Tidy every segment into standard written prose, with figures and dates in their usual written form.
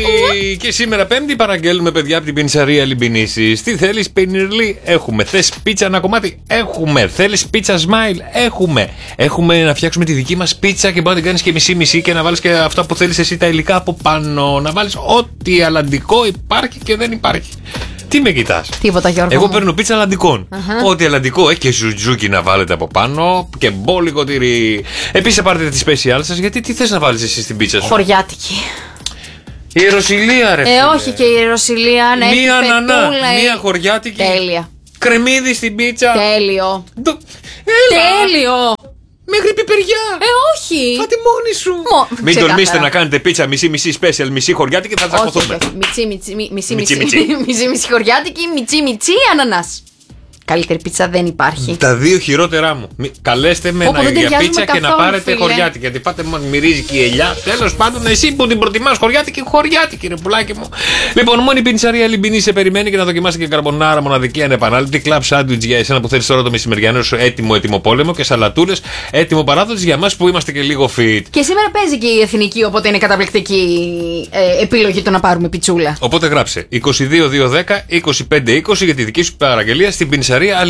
Και σήμερα Πέμπτη παραγγέλνουμε, παιδιά, από την πιντσαρία Λιμπινίσης. Τι θέλεις, πενιρλί? Έχουμε. Θες πίτσα ένα κομμάτι? Έχουμε. Θέλεις πίτσα smile? Έχουμε. Έχουμε να φτιάξουμε τη δική μας πίτσα και μπορεί να την κάνεις και μισή-μισή και να βάλεις και αυτά που θέλεις εσύ τα υλικά από πάνω. Να βάλεις ό,τι αλλαντικό υπάρχει και δεν υπάρχει. Τι με κοιτάς? Τίποτα, Γιώργο. Εγώ παίρνω πίτσα αλλαντικών. Ό,τι αλλαντικό έχει και ζουτζούκι να βάλετε από πάνω και μπόλικο τυρί. Επίσης πάρτε τη special σας, γιατί τι θες να βάλεις εσύ στην πίτσα σου? Χωριάτικη. Η Ιεροσυλία, ρε φίλε. Όχι και η Ιεροσυλία, ναι. Μία ανανά, μία χωριάτικη. Τέλεια. Κρεμμύδι στην πίτσα. Τέλειο. Έλα. Τέλειο. Μέχρι πιπεριά. Όχι. Φάτε μόνοι σου. Μην τολμήσετε να κάνετε πίτσα μισή-μισή special, μισή χωριάτικη και θα τσακωθούμε. Μισή χωριάτικη, μισή ανανάς. Καλύτερη πίτσα δεν υπάρχει. Τα δύο χειρότερά μου. Καλέστε με για πίτσα και να πάρετε χωριάτικη. Γιατί πάτε μυρίζει και η ελιά. Τέλος πάντων, εσύ που την προτιμάς χωριάτικη, ρε πουλάκι μου. Λοιπόν, μόνη η πιντσαρία Λιμπινή σε περιμένει και να δοκιμάσει και καρμπονάρα μοναδική ανεπανάληπτη. Κλαμπ σάντουιτς για εσένα που θέλεις τώρα το μεσημεριανό σου έτοιμο πόλεμο και σαλατούλες έτοιμο παράδοση για εμάς που είμαστε και λίγο fit. Και σήμερα παίζει και η εθνική, οπότε είναι καταπληκτική επιλογή το να πάρουμε πιτσούλα. Οπότε γράψε 22-210-25-20 για τη δική σου παραγγελία στην πιντσαρία.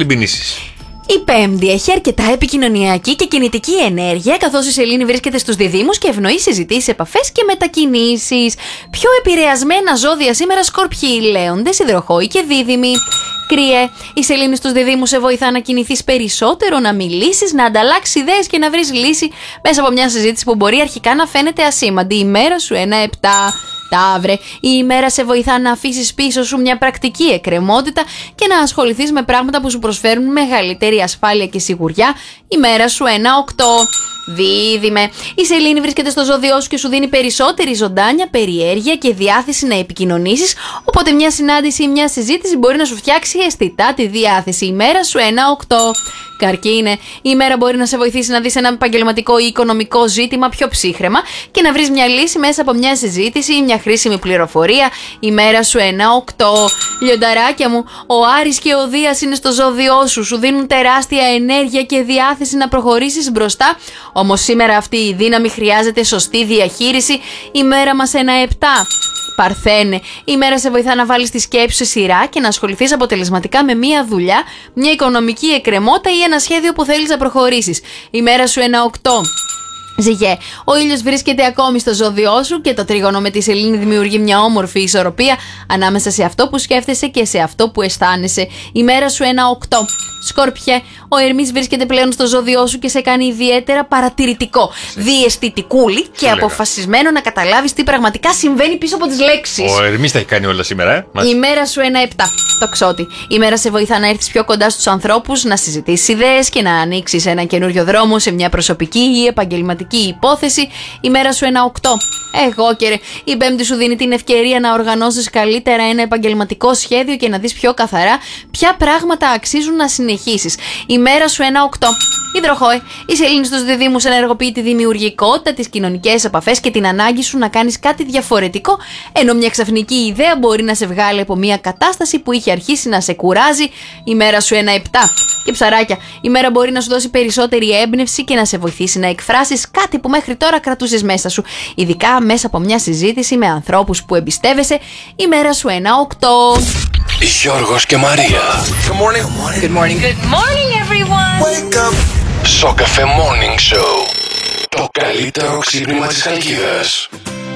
Η Πέμπτη έχει αρκετά επικοινωνιακή και κινητική ενέργεια, καθώς η σελήνη βρίσκεται στους διδύμους και ευνοεί συζητήσεις, επαφές και μετακινήσεις. Πιο επηρεασμένα ζώδια σήμερα: Σκορπιοί, Λέοντες, Υδροχόοι και Δίδυμοι. Κρύε, η σελήνη στους διδύμους σε βοηθά να κινηθείς περισσότερο, να μιλήσεις, να ανταλλάξεις ιδέες και να βρεις λύση μέσα από μια συζήτηση που μπορεί αρχικά να φαίνεται ασήμαντη. Η μέρα σου 1-7. Ταύρε, η ημέρα σε βοηθά να αφήσεις πίσω σου μια πρακτική εκκρεμότητα και να ασχοληθείς με πράγματα που σου προσφέρουν μεγαλύτερη ασφάλεια και σιγουριά. Η μέρα σου 1-8. Δίδυμε, η σελήνη βρίσκεται στο ζώδιό σου και σου δίνει περισσότερη ζωντάνια, περιέργεια και διάθεση να επικοινωνήσεις, οπότε μια συνάντηση ή μια συζήτηση μπορεί να σου φτιάξει αισθητά τη διάθεση. Η μέρα σου 1-8. Καρκίνε, η ημέρα μπορεί να σε βοηθήσει να δεις ένα επαγγελματικό ή οικονομικό ζήτημα πιο ψύχραιμα και να βρεις μια λύση μέσα από μια συζήτηση ή μια χρήσιμη πληροφορία. Η μέρα σου 1-8. Λιονταράκια μου, ο Άρης και ο Δίας είναι στο ζώδιό σου, σου δίνουν τεράστια ενέργεια και διάθεση να προχωρήσεις μπροστά, όμως σήμερα αυτή η δύναμη χρειάζεται σωστή διαχείριση. Η μέρα μας 1-7. Παρθένε, η μέρα σε βοηθά να βάλεις τη σκέψη σε σειρά και να ασχοληθείς αποτελεσματικά με μια δουλειά, μια οικονομική εκκρεμότητα ή ένα σχέδιο που θέλεις να προχωρήσεις. Η μέρα σου 1-8. Ζυγέ, ο ήλιος βρίσκεται ακόμη στο ζώδιό σου και το τρίγωνο με τη σελήνη δημιουργεί μια όμορφη ισορροπία ανάμεσα σε αυτό που σκέφτεσαι και σε αυτό που αισθάνεσαι. Η μέρα σου 1-8. Σκόρπιε, ο Ερμής βρίσκεται πλέον στο ζώδιό σου και σε κάνει ιδιαίτερα παρατηρητικό, διαισθητικούλη και αποφασισμένο να καταλάβεις τι πραγματικά συμβαίνει πίσω από τις λέξεις. Ο Ερμής τα έχει κάνει όλα σήμερα, Η μέρα σου 1-7. Τοξότη, η μέρα σε βοηθά να έρθεις πιο κοντά στους ανθρώπους, να συζητήσεις ιδέες και να ανοίξεις ένα καινούριο δρόμο σε μια προσωπική ή επαγγελματική υπόθεση. Η μέρα σου 1-8. Εγώ και ρε, η Πέμπτη σου δίνει την ευκαιρία να οργανώσεις καλύτερα ένα επαγγελματικό σχέδιο και να δεις πιο καθαρά ποια πράγματα αξίζουν να συνεχίσεις. Η μέρα σου 1-8. Υδροχόε, η σελήνη στους διδύμους ενεργοποιεί τη δημιουργικότητα, τις κοινωνικές επαφές και την ανάγκη σου να κάνεις κάτι διαφορετικό, ενώ μια ξαφνική ιδέα μπορεί να σε βγάλει από μια κατάσταση που είχε αρχίσει να σε κουράζει. Η μέρα σου 1-7. Και ψαράκια, η μέρα μπορεί να σου δώσει περισσότερη έμπνευση και να σε βοηθήσει να εκφράσεις κάτι που μέχρι τώρα κρατούσες μέσα σου, ειδικά μέσα από μια συζήτηση με ανθρώπους που εμπιστεύεσαι. Η μέρα σου 1-8. Γιώργος και Μαρία. Good morning. Good morning. Good morning everyone. Wake up. Σοκαφέ Morning Show. Το καλύτερο ξύπνημα της Χαλκίδας.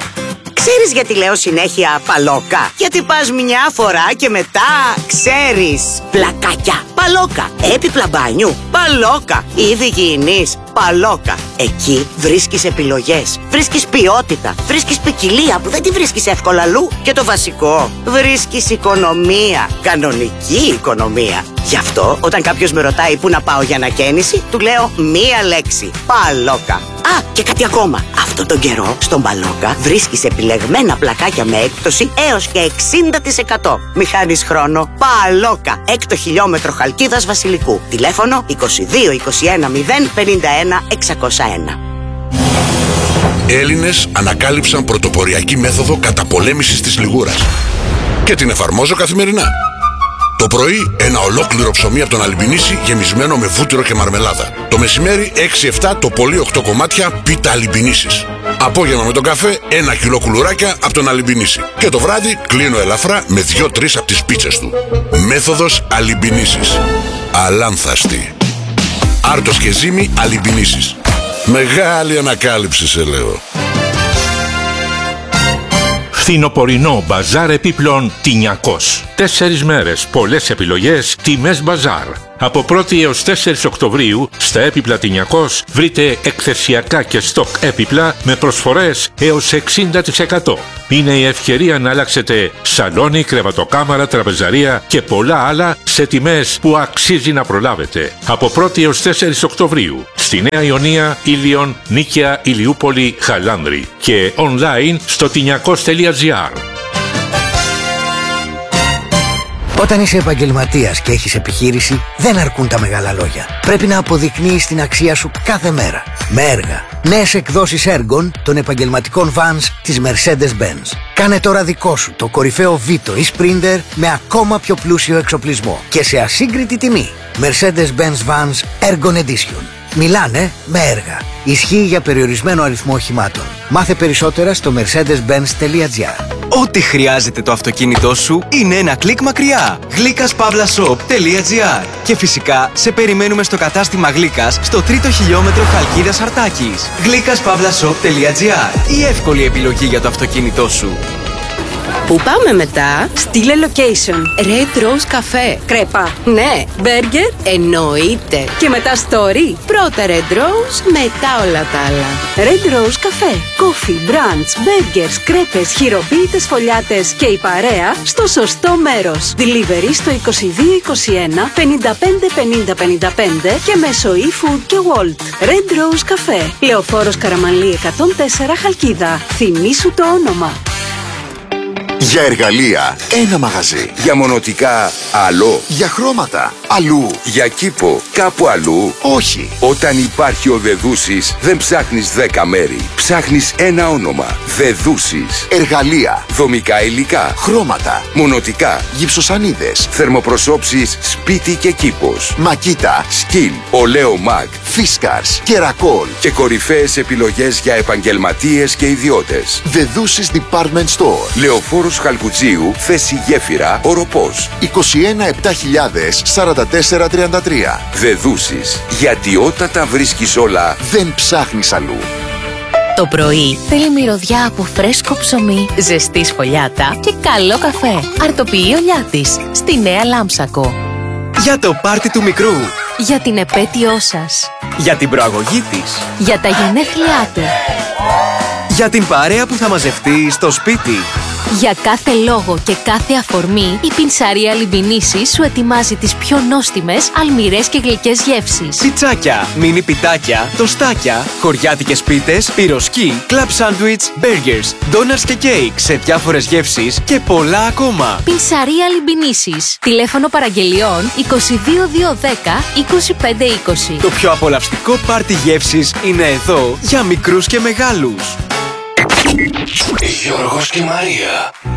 Ξέρεις γιατί λέω συνέχεια παλόκα? Γιατί πας μια φορά και μετά ξέρεις. Πλακάκια, παλόκα. Έπιπλα μπάνιου, παλόκα. Είδη υγιεινής, παλόκα. Εκεί βρίσκεις επιλογές, βρίσκεις ποιότητα, βρίσκεις ποικιλία που δεν τη βρίσκεις εύκολα αλλού. Και το βασικό, βρίσκεις οικονομία, κανονική οικονομία. Γι' αυτό όταν κάποιος με ρωτάει πού να πάω για ανακαίνιση, του λέω μία λέξη, παλόκα. Α, και κάτι ακόμα. Αυτόν τον καιρό στον Παλόκα βρίσκεις επιλεγμένα πλακάκια με έκπτωση έως και 60%. Μη χάνεις χρόνο. Παλόκα, 6 χιλιόμετρο Χαλκίδας Βασιλικού. Τηλέφωνο 22 21 0 51 601. Έλληνες ανακάλυψαν πρωτοποριακή μέθοδο καταπολέμησης της λιγούρας και την εφαρμόζω καθημερινά. Το πρωί ένα ολόκληρο ψωμί από τον Αλιμπινίση γεμισμένο με βούτυρο και μαρμελάδα. Το μεσημέρι 6-7 το πολύ 8 κομμάτια πίτα Αλιμπινίσης. Απόγευμα με τον καφέ 1 κιλό κουλουράκια από τον Αλιμπινίση. Και το βράδυ κλείνω ελαφρά με 2-3 από τις πίτσες του. Μέθοδος Αλιμπινίσης. Αλάνθαστη. Άρτος και ζύμη Αλιμπινίσης. Μεγάλη ανακάλυψη σε λέω. Φθινοπορεινό μπαζάρ επίπλων Τινιακός. 4 μέρες, πολλές επιλογές, τιμές μπαζάρ. Από 1η έως 4 Οκτωβρίου στα έπιπλα Τινιακός βρείτε εκθεσιακά και στοκ έπιπλα με προσφορές έως 60%. Είναι η ευκαιρία να αλλάξετε σαλόνι, κρεβατοκάμαρα, τραπεζαρία και πολλά άλλα σε τιμές που αξίζει να προλάβετε. Από 1η έως 4 Οκτωβρίου στη Νέα Ιωνία, Ήλιον, Νίκαια, Ηλιούπολη, Χαλάνδρη και online στο τινιακός.gr. Όταν είσαι επαγγελματίας και έχεις επιχείρηση, δεν αρκούν τα μεγάλα λόγια. Πρέπει να αποδεικνύεις την αξία σου κάθε μέρα. Με έργα. Νέες εκδόσεις έργων των επαγγελματικών vans της Mercedes-Benz. Κάνε τώρα δικό σου το κορυφαίο Vito ή Sprinter με ακόμα πιο πλούσιο εξοπλισμό και σε ασύγκριτη τιμή. Mercedes-Benz Vans Ergon Edition. Μιλάνε με έργα. Ισχύει για περιορισμένο αριθμό οχημάτων. Μάθε περισσότερα στο mercedes-benz.gr. Ό,τι χρειάζεται το αυτοκίνητό σου είναι ένα κλικ μακριά. glikasPavlaShop.gr. Και φυσικά σε περιμένουμε στο κατάστημα Γλίκας στο 3ο χιλιόμετρο Χαλκίδας Αρτάκης. glikasPavlaShop.gr. Η εύκολη επιλογή για το αυτοκίνητό σου. Πού πάμε μετά? Στείλε location. Red Rose Cafe. Κρέπα. Ναι. Burger. Εννοείται. Και μετά story. Πρώτα Red Rose, μετά όλα τα άλλα. Red Rose Cafe. Coffee, brunch, burgers, κρέπες, χειροποίητες φωλιάτες και η παρέα στο σωστό μέρος. Delivery στο 2221 55 50 55 και μέσω eFood και Wolt. Red Rose Cafe. Λεωφόρος Καραμανλή 104 Χαλκίδα. Θυμήσου το όνομα. Για εργαλεία, ένα μαγαζί. Για μονοτικά, άλλο. Για χρώματα, αλλού. Για κήπο, κάπου αλλού. Όχι. Όταν υπάρχει ο Δεδούσης, δεν ψάχνεις 10 μέρη. Ψάχνεις ένα όνομα. Δεδούσης. Εργαλεία, δομικά υλικά, χρώματα, μονοτικά, γυψοσανίδες, θερμοπροσώψεις, σπίτι και κήπος. Μακίτα, σκιν, ολέο μαγ, φίσκαρς, κερακόλ και κορυφαίες επιλογές για επαγγελματίες και ιδιώτες. Δεδούσης Department Store. Λεωφόρος Χαλκουτζίου, θέση Γέφυρα, Οροπός. 21 7000 44 33. Δεδούσης. Γιατί όταν τα βρίσκεις όλα, δεν ψάχνεις αλλού. Το πρωί θέλει μυρωδιά από φρέσκο ψωμί, ζεστή σφολιάτα και καλό καφέ. Αρτοποιεί ο Λιάτης στη Νέα Λάμψακο. Για το πάρτι του μικρού. Για την επέτειό σας. Για την προαγωγή της. Για τα γενέθλιά του. Για την παρέα που θα μαζευτεί στο σπίτι. Για κάθε λόγο και κάθε αφορμή, η πινσαρία Αλιμπινίσης σου ετοιμάζει τις πιο νόστιμες, αλμυρές και γλυκές γεύσεις. Πιτσάκια, μίνι πιτάκια, τοστάκια, χωριάτικες πίτες, πυροσκή, κλαμπ σάντουιτς, μπέργκερς, ντόνατς και κέικ σε διάφορες γεύσεις και πολλά ακόμα. Πινσαρία Αλιμπινίσης. Τηλέφωνο παραγγελιών 22210 2520. Το πιο απολαυστικό πάρτι γεύσης είναι εδώ για μικρούς και μεγάλους. Γιώργος και Μαρία.